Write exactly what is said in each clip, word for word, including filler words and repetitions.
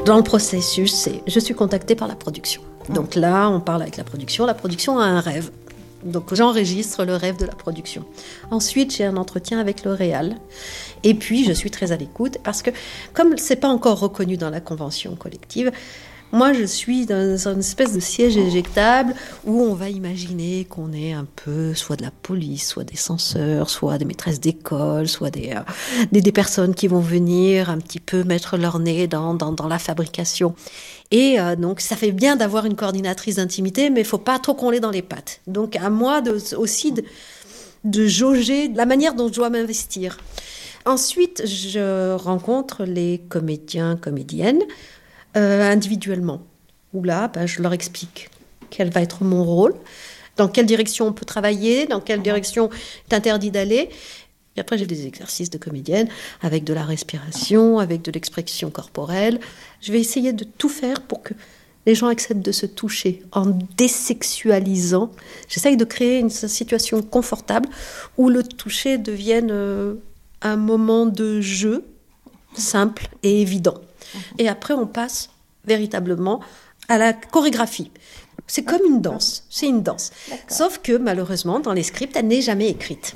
Dans le processus, c'est, je suis contactée par la production. Donc là, on parle avec la production. La production a un rêve. Donc j'enregistre le rêve de la production. Ensuite, j'ai un entretien avec le réal. Et puis, je suis très à l'écoute parce que, comme ce n'est pas encore reconnu dans la convention collective, moi, je suis dans une espèce de siège éjectable où on va imaginer qu'on est un peu soit de la police, soit des censeurs, soit des maîtresses d'école, soit des, euh, des, des personnes qui vont venir un petit peu mettre leur nez dans, dans, dans la fabrication. Et euh, donc, ça fait bien d'avoir une coordinatrice d'intimité, mais il ne faut pas trop qu'on l'ait dans les pattes. Donc, à moi de, aussi de, de jauger la manière dont je dois m'investir. Ensuite, je rencontre les comédiens, comédiennes, Euh, individuellement, où là, ben, je leur explique quel va être mon rôle, dans quelle direction on peut travailler, dans quelle direction il est interdit d'aller. Et après, j'ai des exercices de comédienne avec de la respiration, avec de l'expression corporelle. Je vais essayer de tout faire pour que les gens acceptent de se toucher en désexualisant. J'essaye de créer une situation confortable où le toucher devienne euh, un moment de jeu simple et évident. Et après, on passe véritablement à la chorégraphie. C'est comme une danse, c'est une danse. D'accord. Sauf que, malheureusement, dans les scripts, elle n'est jamais écrite.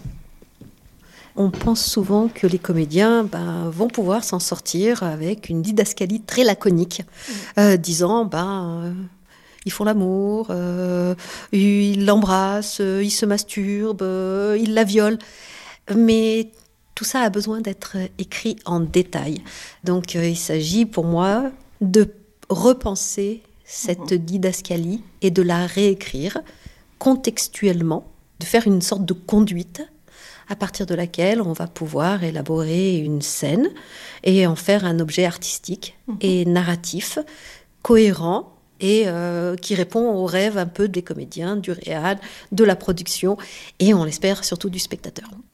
On pense souvent que les comédiens ben, vont pouvoir s'en sortir avec une didascalie très laconique, mmh. euh, disant, ben, euh, ils font l'amour, euh, ils l'embrassent, euh, ils se masturbent, euh, ils la violent. Mais tout ça a besoin d'être écrit en détail. Donc, euh, il s'agit pour moi de repenser cette didascalie et de la réécrire contextuellement, de faire une sorte de conduite à partir de laquelle on va pouvoir élaborer une scène et en faire un objet artistique mmh. et narratif, cohérent et euh, qui répond aux rêves un peu des comédiens, du réal, de la production et on l'espère surtout du spectateur.